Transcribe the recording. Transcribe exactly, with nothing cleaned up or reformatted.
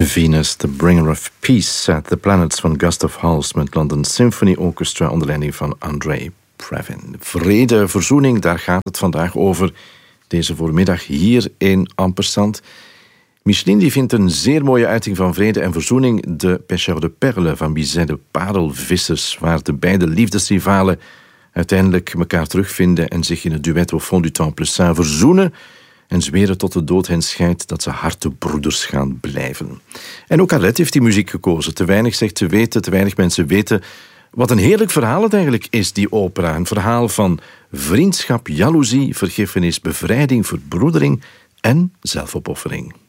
Venus, The Bringer of Peace, The Planets van Gustav Holst met London Symphony Orchestra onder leiding van Andrei Previn. Vrede, verzoening, daar gaat het vandaag over deze voormiddag hier in Ampersand. Micheline die vindt een zeer mooie uiting van vrede en verzoening de Pêcheurs de Perles van Bizet, de parelvissers, waar de beide liefdesrivalen uiteindelijk elkaar terugvinden en zich in het duet Au fond du Temple Saint verzoenen en zweren tot de dood hen scheidt dat ze hartebroeders gaan blijven. En ook Arlette heeft die muziek gekozen. Te weinig zegt te weten, te weinig mensen weten wat een heerlijk verhaal het eigenlijk is, die opera. Een verhaal van vriendschap, jaloezie, vergiffenis, bevrijding, verbroedering en zelfopoffering.